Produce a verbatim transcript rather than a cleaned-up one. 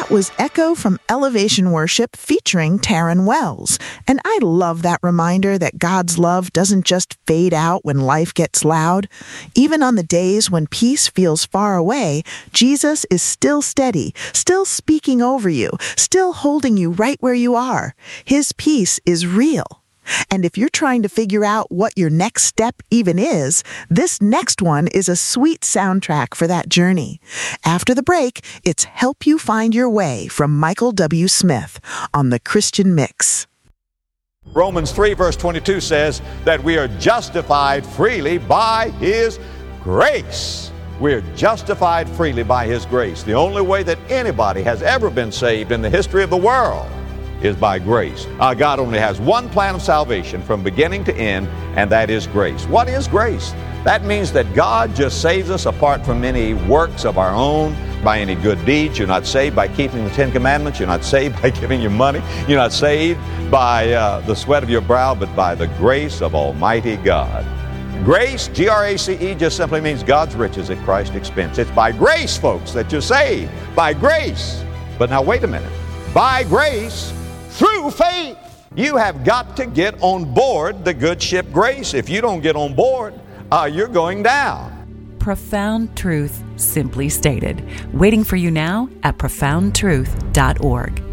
That was Echo from Elevation Worship featuring Taryn Wells. And I love that reminder that God's love doesn't just fade out when life gets loud. Even on the days when peace feels far away, Jesus is still steady, still speaking over you, still holding you right where you are. His peace is real. And if you're trying to figure out what your next step even is, this next one is a sweet soundtrack for that journey. After the break, it's Help You Find Your Way from Michael W. Smith on the Christian Mix. Romans three verse twenty-two says that we are justified freely by His grace. We're justified freely by His grace. The only way that anybody has ever been saved in the history of the world is by grace. Uh, God only has one plan of salvation from beginning to end, and that is grace. What is grace? That means that God just saves us apart from any works of our own, by any good deeds. You're not saved by keeping the Ten Commandments. You're not saved by giving your money. You're not saved by uh, the sweat of your brow, but by the grace of Almighty God. Grace, G R A C E, just simply means God's riches at Christ's expense. It's by grace, folks, that you're saved. By grace. But now wait a minute. By grace, through faith. You have got to get on board the good ship Grace. If you don't get on board, uh, you're going down. Profound truth, simply stated. Waiting for you now at profound truth dot org.